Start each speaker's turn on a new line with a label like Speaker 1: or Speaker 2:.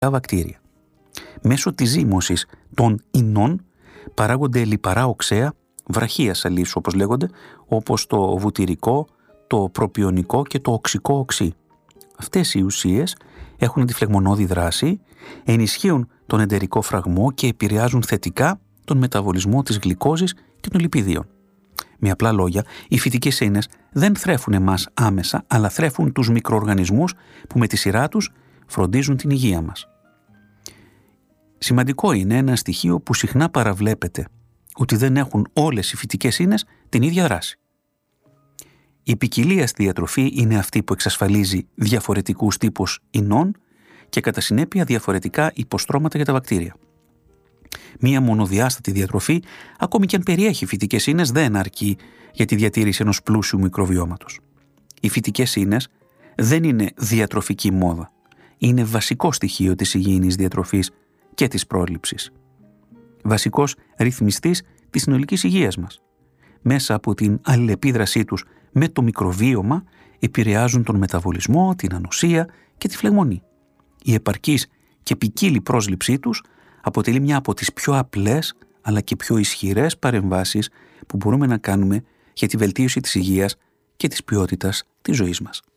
Speaker 1: βακτήρια. Μέσω της ζύμωσης των ινών παράγονται λιπαρά οξέα βραχίας αλής, όπως λέγονται, όπως το βουτυρικό, το προπιονικό και το οξικό οξύ. Αυτές οι ουσίες έχουν αντιφλεγμονώδη δράση, ενισχύουν τον εντερικό φραγμό και επηρεάζουν θετικά τον μεταβολισμό της γλυκόζης και των λιπιδίων. Με απλά λόγια, οι φυτικές ίνες δεν θρέφουν εμάς άμεσα, αλλά θρέφουν τους μικροοργανισμούς που με τη σειρά τους φροντίζουν την υγεία μας. Σημαντικό είναι ένα στοιχείο που συχνά παραβλέπεται, ότι δεν έχουν όλες οι φυτικές ίνες την ίδια δράση. Η ποικιλία στη διατροφή είναι αυτή που εξασφαλίζει διαφορετικούς τύπους ινών και κατά συνέπεια διαφορετικά υποστρώματα για τα βακτήρια. Μία μονοδιάστατη διατροφή, ακόμη και αν περιέχει φυτικές ίνες, δεν αρκεί για τη διατήρηση ενός πλούσιου μικροβιώματος. Οι φυτικές ίνες δεν είναι διατροφική μόδα. Είναι βασικό στοιχείο της υγιεινής διατροφής και της πρόληψης. Βασικός ρυθμιστής της συνολικής υγείας μας. Μέσα από την αλληλεπίδρασή τους με το μικροβίωμα επηρεάζουν τον μεταβολισμό, την ανοσία και τη φλεγμονή. Η επαρκής και ποικίλη πρόσληψή τους αποτελεί μια από τις πιο απλές αλλά και πιο ισχυρές παρεμβάσεις που μπορούμε να κάνουμε για τη βελτίωση της υγείας και της ποιότητας της ζωής μας.